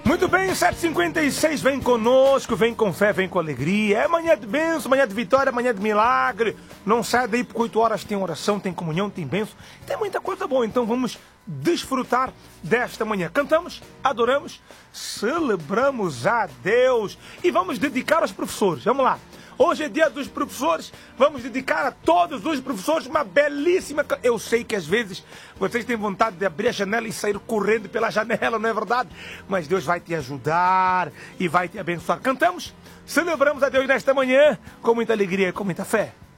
Muito bem, 7h56, vem conosco, vem com fé, vem com alegria. É manhã de bênção, manhã de vitória, manhã de milagre. Não sai daí porque 8 horas tem oração, tem comunhão, tem bênção. Tem muita coisa boa, então vamos desfrutar desta manhã. Cantamos, adoramos, celebramos a Deus e vamos dedicar aos professores. Vamos lá. Hoje é dia dos professores, vamos dedicar a todos os professores uma belíssima... Eu sei que às vezes vocês têm vontade de abrir a janela e sair correndo pela janela, não é verdade? Mas Deus vai te ajudar e vai te abençoar. Cantamos, celebramos a Deus nesta manhã com muita alegria e com muita fé.